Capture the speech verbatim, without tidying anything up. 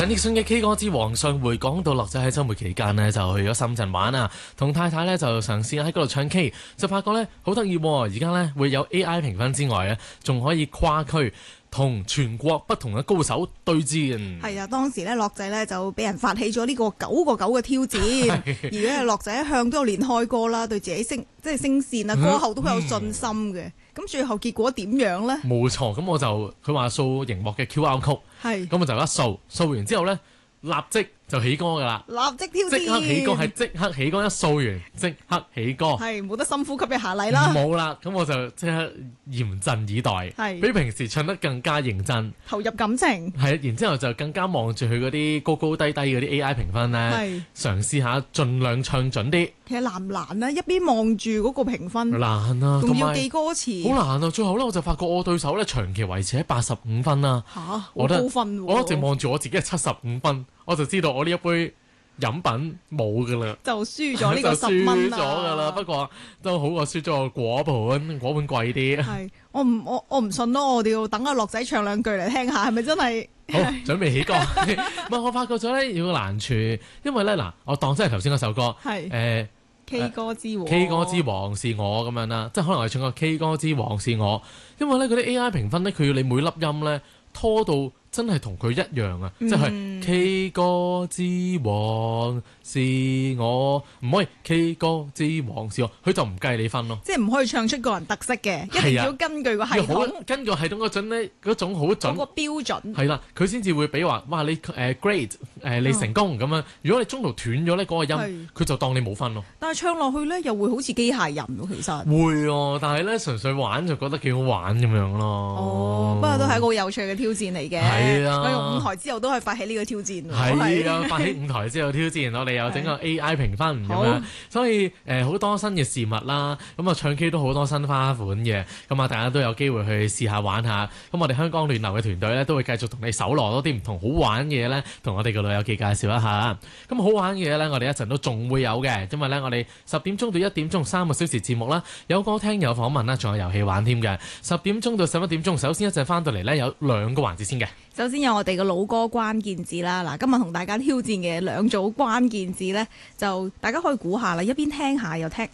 陳奕迅嘅 K 歌之王上回講到樂仔喺週末期間呢，就去咗深圳玩啊，同太太呢，就嘗試喺嗰度唱 K，就發覺呢好得意喎，而家呢，會有 A I 評分之外呢，仲可以跨區同全國不同嘅高手對戰。 係啊，當時咧樂仔咧就俾人發起咗呢個九個九嘅挑戰，而咧樂仔一向都有練開歌啦，對自己聲即係聲線啊歌喉都好有信心嘅。咁、嗯、最後結果點樣呢？ 冇錯，咁我就佢話掃熒幕嘅 Q R code，係咁我就一掃，掃完之後呢，立即就起歌噶啦， 立即挑戰， 即刻起歌係即刻起歌，一掃完即刻起歌， 係冇得深呼吸一下嚟啦。 冇啦，咁我就即刻嚴陣以待，係比平時唱得更加認真， 投入感情。 係，然之後就更加望住佢嗰啲高高低低嗰啲 A I 評分咧，嘗試下盡量唱準啲。 其實難唔難啊？一邊望住嗰個評分， 難啊， 仲要記歌詞， 好難啊！最後咧，我就發覺我對手咧長期維持喺八十五分啦。 嚇，好高分喎！ 我一直望住我自己係七十五分，我就知道我呢一杯飲品冇噶啦， 就輸咗呢個十蚊啦。 就輸咗噶啦，不過都好過輸咗個果盤，果盤貴啲。 係，我唔我我唔信咯，我哋要等阿樂仔唱兩句嚟聽下，係咪真係？ 好，準備起歌。唔係，我發覺咗咧有個難處，因為咧嗱，我當真係頭先嗰首歌，係誒 K 歌之王 ，K 歌之王是我咁樣啦，即係可能我唱個 K 歌之王是我，因為咧嗰啲 A I 評分咧，佢要你每粒音咧拖到真係同佢一樣啊！嗯、即係 K 歌之王是我，唔可以 K 歌之王是我，佢就唔計你分咯。 即係唔可以唱出個人特色嘅，一定要根據個系統， 根據系統嗰種咧，嗰種好準嗰個標準。 係啦，佢先至會俾話，哇！你誒、uh, great 誒、uh, 你成功咁樣。如果你中途斷咗咧嗰個音，佢就當你冇分咯。 但係唱落去咧，又會好似機械人喎，其實。 會哦、啊，但係咧純粹玩就覺得幾好玩咁樣咯。 哦，不過都係一個好有趣嘅挑戰嚟嘅。係啊，我用舞台之後都可以發起呢個挑戰。 係啊，發起舞台之後挑戰，我哋又整個 A I 評分咁樣，所以誒好、呃、多新嘅事物啦。咁啊唱 K 都好多新花款嘅，咁啊大家都有機會去試下玩下。咁我哋香港暖流嘅團隊咧都會繼續同你搜羅多啲唔同好玩嘅嘢咧，同我哋嘅老友記介紹一下。咁好玩嘅嘢咧，我哋一陣都仲會有嘅，因為咧我哋十點鐘到一點鐘三個小時節目啦，有歌聽有訪問啦，仲有遊戲玩添嘅。十點鐘到十一點鐘，首先一陣翻到嚟咧有兩個環節先嘅。 首先有我哋嘅老歌關鍵字啦，嗱，今日同大家挑戰嘅兩組關鍵字呢，就大家可以估下啦，一邊聽下又聽